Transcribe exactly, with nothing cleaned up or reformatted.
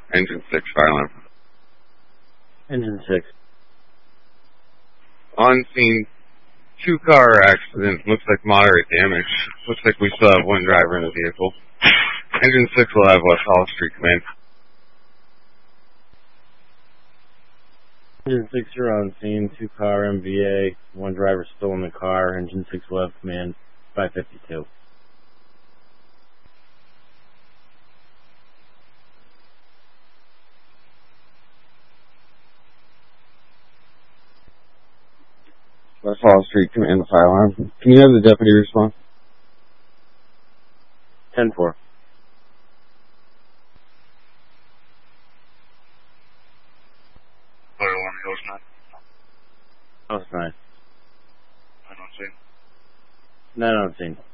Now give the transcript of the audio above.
Engine six, fire alarm. Engine six. On scene, two car accident. Looks like moderate damage. Looks like we still have one driver in the vehicle. Engine six will have West Hall Street command. Engine six, you're on scene. Two car M V A. One driver still in the car. Engine six will have command. five fifty-two. West Hall Street command, the fire alarm. Can you have the deputy respond? ten four. Fire alarm, Hills nine. House nine. I don't see. nine on scene.